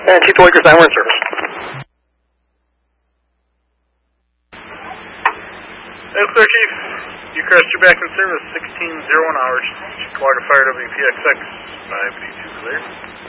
And Chief Lakers, we're in service. Clear, Chief. Ucrest, you're back in service, 1601 hours. Chicago Fire WPXX, 582 clear.